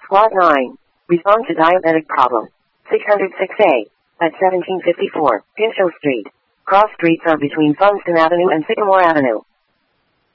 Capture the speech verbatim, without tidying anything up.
Squad nine. Respond to diabetic problem. six oh six A. At seventeen fifty-four, Pinchot Street. Cross streets are between Funston Avenue and Sycamore Avenue.